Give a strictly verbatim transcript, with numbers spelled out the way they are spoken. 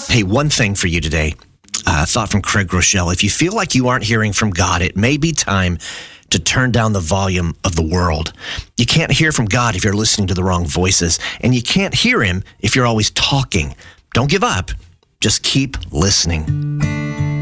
Hey, one thing for you today. Uh, thought from Craig Groeschel. If you feel like you aren't hearing from God, it may be time to turn down the volume of the world. You can't hear from God if you're listening to the wrong voices, and you can't hear him if you're always talking. Don't give up. Just keep listening.